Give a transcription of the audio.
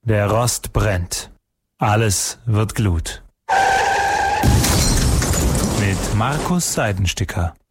Der Rost brennt. Alles wird Glut. Mit Markus Seidensticker.